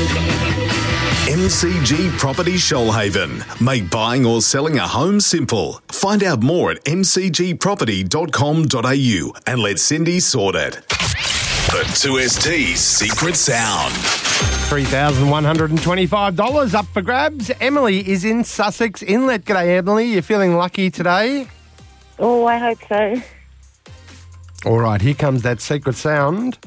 MCG Property Shoalhaven. Make buying or selling a home simple. Find out more at mcgproperty.com.au and let Cindy sort it. The 2ST's Secret Sound. $3,125 up for grabs. Emily is in Sussex Inlet. G'day, Emily. You feeling lucky today? Oh, I hope so. All right, here comes that secret sound.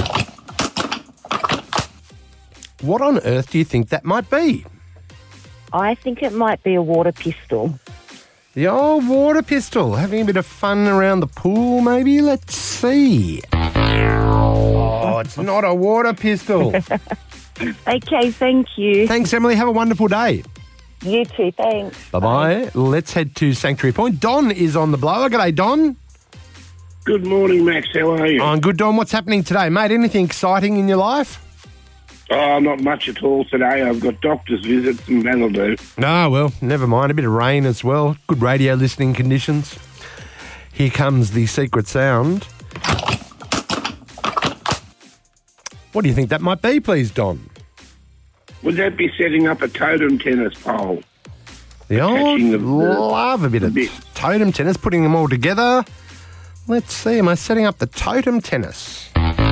What on earth do you think that might be? I think it might be a water pistol. The old water pistol. Having a bit of fun around the pool, maybe? Let's see. Oh, it's not a water pistol. Okay, thank you. Thanks, Emily. Have a wonderful day. You too, thanks. Bye-bye. Let's head to Sanctuary Point. Don is on the blower. G'day, Don. Good morning, Max. How are you? I'm good, Don. What's happening today, mate? Anything exciting in your life? Oh, not much at all today. I've got doctor's visits and that'll do. No, well, never mind. A bit of rain as well. Good radio listening conditions. Here comes the secret sound. What do you think that might be, please, Don? Would that be setting up a totem tennis pole? The old love a bit of totem tennis, putting them all together. Let's see, am I setting up the totem tennis?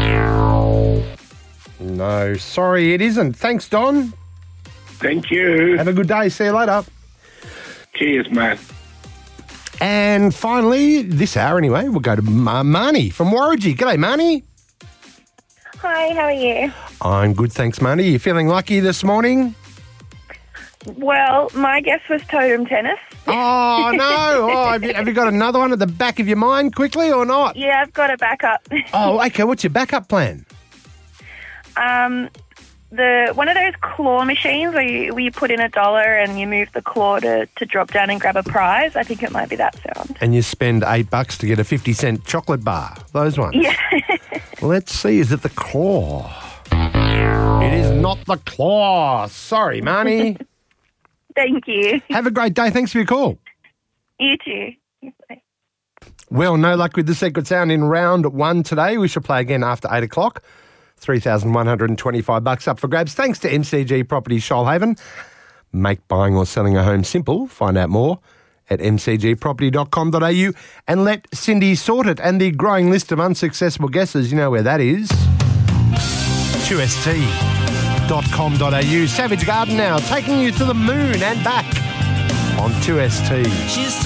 No, sorry, it isn't. Thanks, Don. Thank you. Have a good day. See you later. Cheers, mate. And finally, this hour anyway, we'll go to Marnie from Warragee. G'day, Marnie. Hi, how are you? I'm good, thanks, Marnie. You feeling lucky this morning? Well, my guess was totem tennis. Oh, no. Oh, have you got another one at the back of your mind quickly or not? Yeah, I've got a backup. Oh, okay. What's your backup plan? One of those claw machines where you put in $1 and you move the claw to drop down and grab a prize. I think it might be that sound. And you spend $8 to get a 50-cent chocolate bar. Those ones. Yeah. Let's see. Is it the claw? It is not the claw. Sorry, Marnie. Thank you. Have a great day. Thanks for your call. You too. Bye. Well, no luck with the secret sound in round one today. We shall play again after 8 o'clock. $3,125 up for grabs. Thanks to MCG Property Shoalhaven. Make buying or selling a home simple. Find out more at mcgproperty.com.au and let Cindy sort it. And the growing list of unsuccessful guesses, you know where that is. 2st.com.au. Savage Garden now, taking you to the moon and back on 2ST.